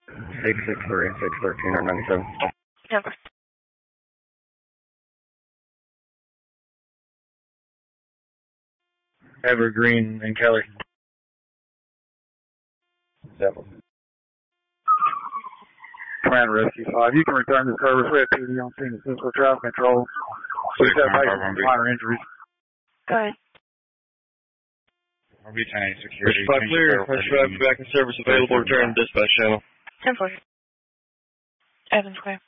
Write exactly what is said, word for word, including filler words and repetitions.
six six three, six thirteen or ninety-seven. Number. Evergreen and Kelly. Seven. Command Rescue five, you can return to service. We have P D on scene of Cisco traffic control. Please have patients with minor injuries. Go ahead. I'll be ten eight security. Five clear. First drive back in service available. Return to dispatch channel. ten four. Evans Square.